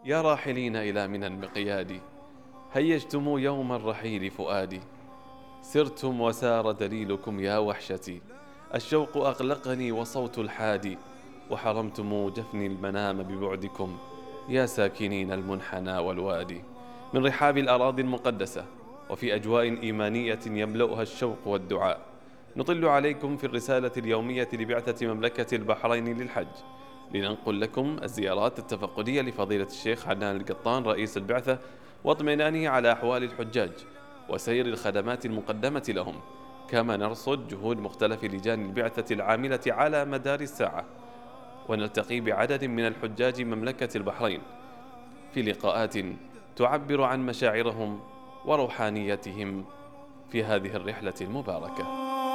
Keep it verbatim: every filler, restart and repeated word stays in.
يا راحلين إلى منى بقيادي، هيجتم يوم الرحيل فؤادي. سرتم وسار دليلكم يا وحشتي، الشوق أغلقني وصوت الحادي. وحرمتم جفني المنام ببعدكم، يا ساكنين المنحنى والوادي. من رحاب الأراضي المقدسة وفي أجواء إيمانية يملؤها الشوق والدعاء، نطل عليكم في الرسالة اليومية لبعثة مملكة البحرين للحج، لننقل لكم الزيارات التفقدية لفضيلة الشيخ عدنان القطان رئيس البعثة، واطمئنانه على أحوال الحجاج وسير الخدمات المقدمة لهم، كما نرصد جهود مختلف لجان البعثة العاملة على مدار الساعة، ونلتقي بعدد من الحجاج مملكة البحرين في لقاءات تعبر عن مشاعرهم وروحانيتهم في هذه الرحلة المباركة.